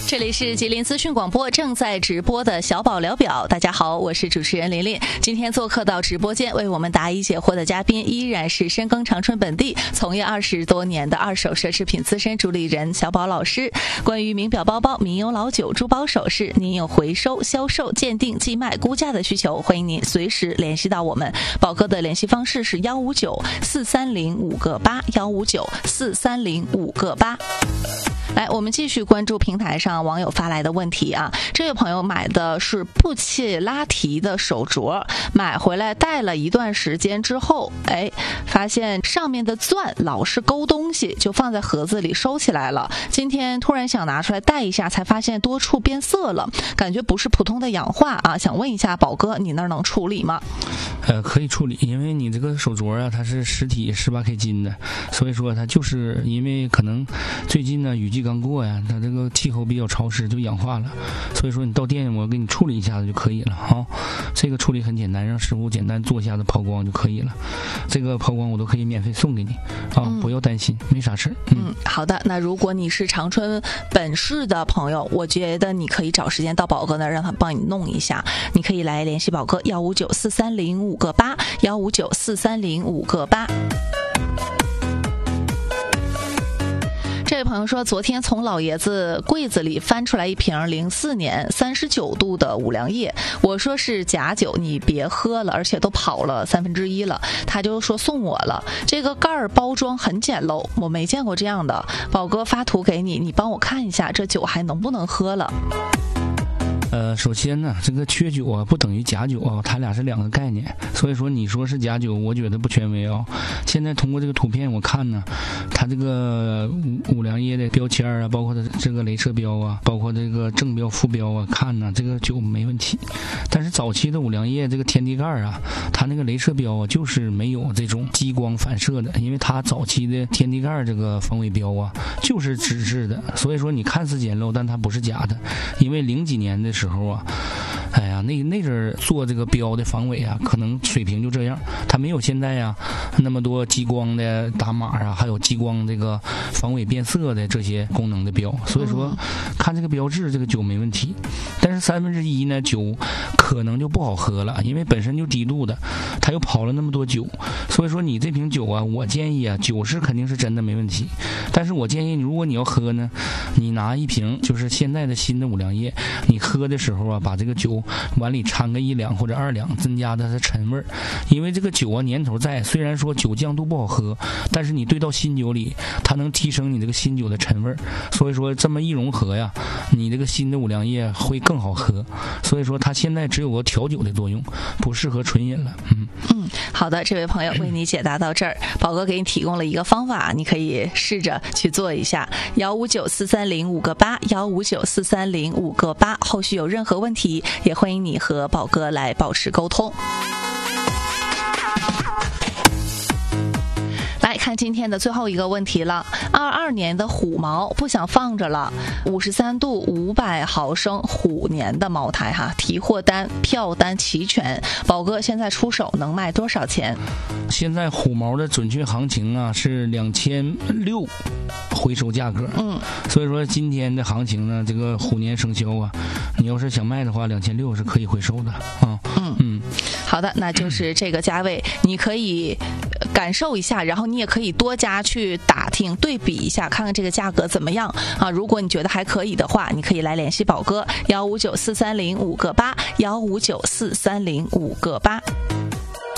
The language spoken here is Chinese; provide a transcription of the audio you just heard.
这里是吉林资讯广播正在直播的小宝聊表，大家好，我是主持人琳琳。今天做客到直播间为我们答疑解惑的嘉宾依然是深耕长春本地从业20多年的二手奢侈品资深主理人小宝老师。关于名表包包、名优老酒、珠宝首饰，您有回收、销售、鉴定、寄卖、估价的需求，欢迎您随时联系到我们。宝哥的联系方式是159-430-5个8，159-430-5个8。来，我们继续关注平台上网友发来的问题啊。这位朋友买的是布契拉提的手镯，买回来戴了一段时间之后，发现上面的钻老是勾东西，就放在盒子里收起来了。今天突然想拿出来戴一下，才发现多处变色了，感觉不是普通的氧化啊。想问一下宝哥，你那儿能处理吗？ 可以处理，因为你这个手镯啊，它是实体18K 金的，所以说它就是因为可能最近呢雨季刚过呀，它这个气候比较潮湿就氧化了，所以说你到店我给你处理一下子就可以了啊。这个处理很简单，让师傅简单做一下子抛光就可以了。这个抛光我都可以免费送给你啊，不要担心，没啥事。 好的。那如果你是长春本市的朋友，我觉得你可以找时间到宝哥那儿让他帮你弄一下。你可以来联系宝哥159-430-5个8，159-430-5个8。这位朋友说，昨天从老爷子柜子里翻出来一瓶04年39度的五粮液，我说是假酒，你别喝了，而且都跑了1/3了，他就说送我了。这个盖儿包装很简陋，我没见过这样的。宝哥发图给你，你帮我看一下这酒还能不能喝了。 首先呢，这个缺酒啊不等于假酒啊，它俩是两个概念，所以说你说是假酒，我觉得不权威啊。现在通过这个图片我看呢，它这个五粮液的标签啊，包括它这个镭射标啊，包括这个正标副标啊，看呢这个酒没问题。但是早期的五粮液这个天地盖啊，它那个镭射标啊就是没有这种激光反射的，因为它早期的天地盖这个防伪标啊就是纸质的，所以说你看似简陋，但它不是假的。因为00几年的时候啊，那阵儿做这个标的防伪啊，可能水平就这样，它没有现在呀那么多激光的打码啊，还有激光这个防伪变色的这些功能的标，所以说看这个标志，这个酒没问题。但是1/3呢，酒可能就不好喝了，因为本身就低度的，它又跑了那么多酒，所以说你这瓶酒啊，我建议啊，酒是肯定是真的没问题，但是我建议你，如果你要喝呢，你拿一瓶就是现在的新的五粮液，你喝的时候啊，把这个酒碗里掺个1两或者2两，增加它的陈味儿。因为这个酒啊年头在，虽然说酒酱度不好喝，但是你兑到新酒里，它能提升你这个新酒的陈味儿。所以说这么一融合呀，你这个新的五粮液会更好喝。所以说它现在只有个调酒的作用，不适合纯饮了。 好的，这位朋友为你解答到这儿，宝哥给你提供了一个方法，你可以试着去做一下。159-430-5个8，159-430-5个8。后续有任何问题，也欢迎你和宝哥来保持沟通。来看今天的最后一个问题了。22年的虎毛不想放着了，53度500毫升虎年的茅台哈，提货单票单齐全，宝哥现在出手能卖多少钱？ 现在虎毛的准确行情啊是2600回收价格，所以说今天的行情呢，这个虎年生肖啊，你要是想卖的话，2600是可以回收的啊。 好的，那就是这个价位，你可以感受一下，然后你也可以多加去打听对比一下，看看这个价格怎么样啊。如果你觉得还可以的话，你可以来联系宝哥159-430-5个8，159-430-5个8。